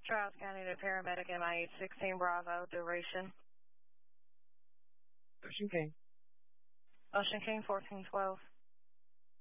Charles County to paramedic MIH 16 Bravo, duration. Ocean King. Ocean King 1412.